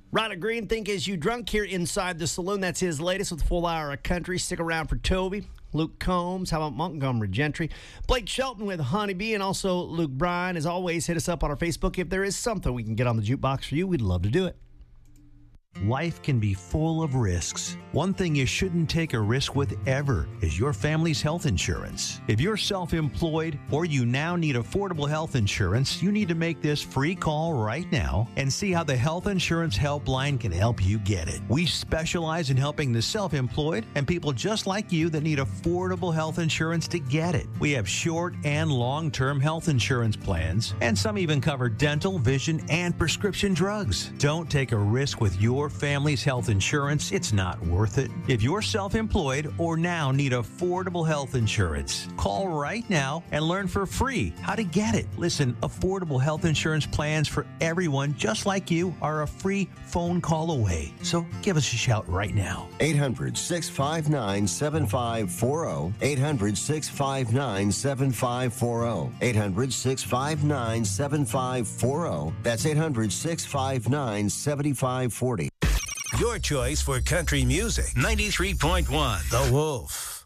Ryder Green, Think As You Drunk here inside the saloon. That's his latest with a full hour of country. Stick around for Toby. Luke Combs, how about Montgomery Gentry? Blake Shelton with Honeybee, and also Luke Bryan. As always, hit us up on our Facebook. If there is something we can get on the jukebox for you, we'd love to do it. Life can be full of risks. One thing you shouldn't take a risk with ever is your family's health insurance. If you're self-employed or you now need affordable health insurance, you need to make this free call right now and see how the Health Insurance Helpline can help you get it. We specialize in helping the self-employed and people just like you that need affordable health insurance to get it. We have short and long-term health insurance plans, and some even cover dental, vision, and prescription drugs. Don't take a risk with your family's health insurance. It's not worth it. If you're self-employed or now need affordable health insurance, call right now and learn for free how to get it. Listen, affordable health insurance plans for everyone just like you are a free phone call away. So give us a shout right now. 800-659-7540. 800-659-7540. 800-659-7540. That's 800-659-7540. Your choice for country music. 93.1 The Wolf.